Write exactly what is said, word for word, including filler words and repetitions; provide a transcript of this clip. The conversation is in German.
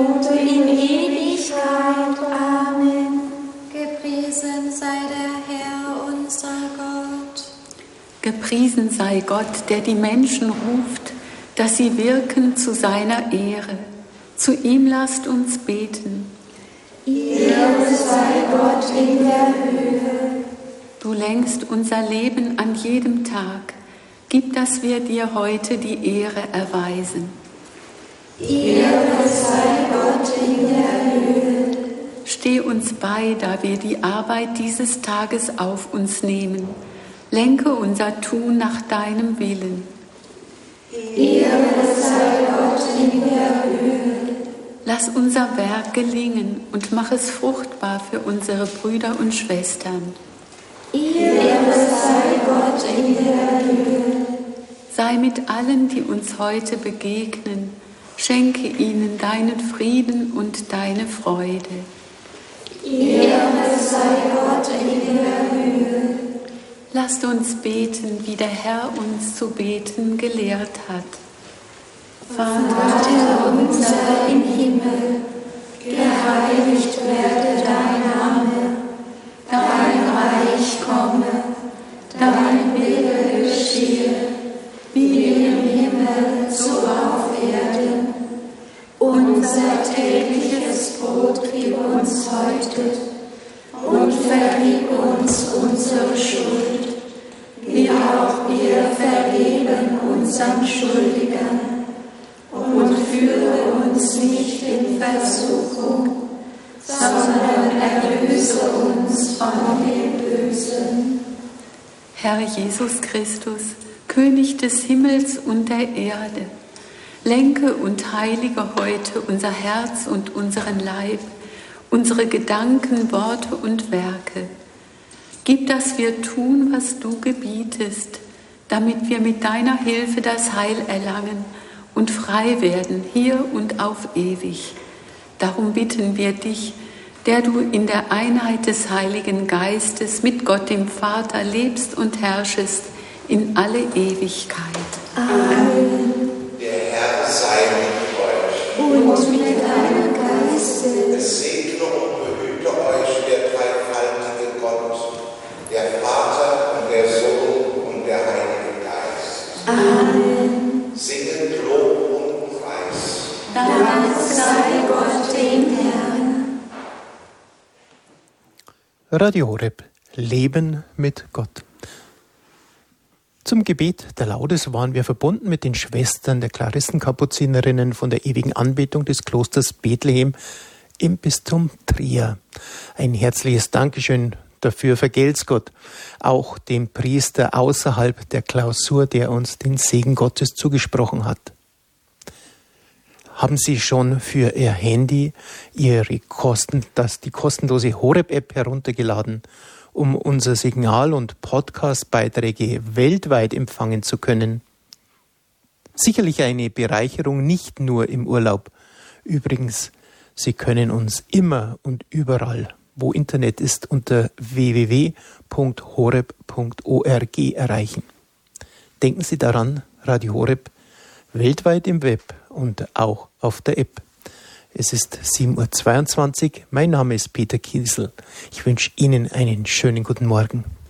und in Ewigkeit. Amen. Gepriesen sei der Herr, unser Gott. Gepriesen sei Gott, der die Menschen ruft, dass sie wirken zu seiner Ehre. Zu ihm lasst uns beten. Ehre sei Gott in der Höhe. Du lenkst unser Leben an jedem Tag. Gib, dass wir dir heute die Ehre erweisen. Ehre sei Gott in der Höhe. Steh uns bei, da wir die Arbeit dieses Tages auf uns nehmen. Lenke unser Tun nach deinem Willen. Ehre sei Gott in der Höhe. Lass unser Werk gelingen und mach es fruchtbar für unsere Brüder und Schwestern. Ehre sei Gott in der Höhe. Sei mit allen, die uns heute begegnen. Schenke ihnen deinen Frieden und deine Freude. Ehre sei Gott in der Höhe. Lasst uns beten, wie der Herr uns zu beten gelehrt hat. Vater unser im Himmel, geheiligt werde dein Name, dein Reich komme, dein Wille geschehe, wie im Himmel, so auf Erden. Unser tägliches Brot gib uns heute und vergib uns unsere Schuld, wie auch wir vergeben unseren Schuldigern. Und führe uns nicht in Versuchung, sondern erlöse uns von dem Bösen. Herr Jesus Christus, König des Himmels und der Erde, lenke und heilige heute unser Herz und unseren Leib, unsere Gedanken, Worte und Werke. Gib, dass wir tun, was du gebietest, damit wir mit deiner Hilfe das Heil erlangen und frei werden, hier und auf ewig. Darum bitten wir dich, der du in der Einheit des Heiligen Geistes mit Gott dem Vater lebst und herrschest in alle Ewigkeit. Amen. Der Herr sei mit euch. Und mit deinem Geiste. Es segne und behüte euch der dreifaltige Gott, der Vater und der Sohn und der Heilige Geist. Amen. Singet Lob und Preis. Dank sei Gott dem Herrn. Radio Horeb, Leben mit Gott. Zum Gebet der Laudes waren wir verbunden mit den Schwestern der Klarissenkapuzinerinnen von der ewigen Anbetung des Klosters Bethlehem im Bistum Trier. Ein herzliches Dankeschön dafür vergelt's Gott, auch dem Priester außerhalb der Klausur, der uns den Segen Gottes zugesprochen hat. Haben Sie schon für Ihr Handy Ihre Kosten, das die kostenlose Horeb-App heruntergeladen, um unser Signal- und Podcast-Beiträge weltweit empfangen zu können? Sicherlich eine Bereicherung nicht nur im Urlaub. Übrigens, Sie können uns immer und überall, wo Internet ist, unter w w w punkt horeb punkt org erreichen. Denken Sie daran, Radio Horeb weltweit im Web und auch auf der App. Es ist sieben Uhr zweiundzwanzig. Mein Name ist Peter Kiesel. Ich wünsche Ihnen einen schönen guten Morgen.